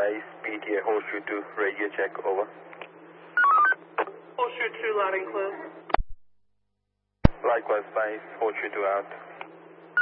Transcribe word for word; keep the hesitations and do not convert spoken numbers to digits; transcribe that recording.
Vice, P T A Horseshoe two, radio check, over. Horseshoe two, loud and clear. Likewise, Vice, Horseshoe two out.